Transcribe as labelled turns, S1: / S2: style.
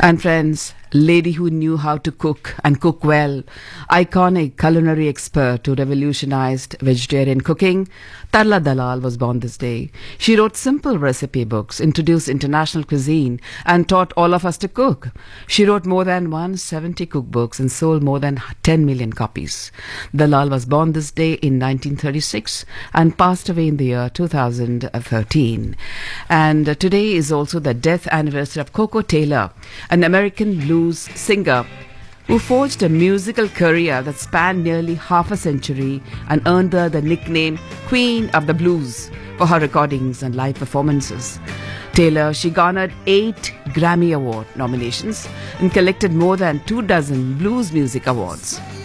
S1: And friends, lady who knew how to cook and cook well, iconic culinary expert who revolutionized vegetarian cooking, Tarla Dalal was born this day. She wrote simple recipe books, introduced international cuisine, and taught all of us to cook. She wrote more than 170 cookbooks and sold more than 10 million copies. Dalal was born this day in 1936 and passed away in the year 2013. And today is also the death anniversary of Koko Taylor, an American blues singer who forged a musical career that spanned nearly half a century and earned her the nickname Queen of the Blues for her recordings and live performances. Taylor, she garnered 8 Grammy Award nominations and collected more than 24 blues music awards.